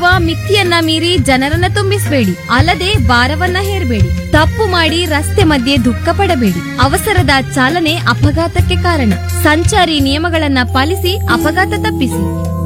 ನೀಡಿರುವ ಮಿತಿಯನ್ನ ಮೀರಿ ಜನರನ್ನ ತುಂಬಿಸಬೇಡಿ. ಅಲ್ಲದೆ ಭಾರವನ್ನ ಹೇರಬೇಡಿ. ತಪ್ಪು ಮಾಡಿ ರಸ್ತೆ ಮಧ್ಯೆ ದುಃಖ ಪಡಬೇಡಿ. ಅವಸರದ ಚಾಲನೆ ಅಪಘಾತಕ್ಕೆ ಕಾರಣ. ಸಂಚಾರಿ ನಿಯಮಗಳನ್ನ ಪಾಲಿಸಿ ಅಪಘಾತ ತಪ್ಪಿಸಿ.